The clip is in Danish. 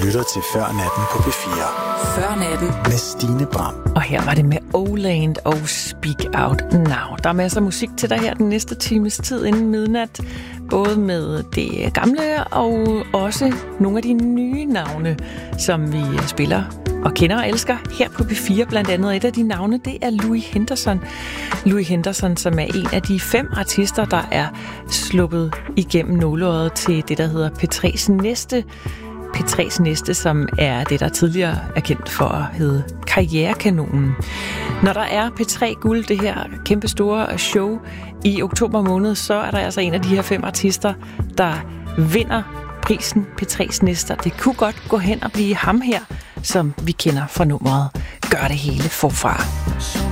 lytter til Før Natten på P4. Før Natten med Stine Bram. Og her var det med Oland og Speak Out Now. Der er masser af musik til dig her den næste times tid inden midnat. Både med det gamle og også nogle af de nye navne, som vi spiller og kender og elsker her på P4. Blandt andet et af de navne, det er Louis Henderson. Louis Henderson, som er en af de 5 artister, der er sluppet igennem nåleøjet til det, der hedder P3's Næste. P3's Næste, som er det, der tidligere er kendt for at hedde Karrierekanonen. Når der er P3 Guld, det her kæmpe store show i oktober måned, så er der altså en af de her 5 artister, der vinder prisen P3's Næste. Det kunne godt gå hen og blive ham her, som vi kender fra nummeret Gør det hele forfra.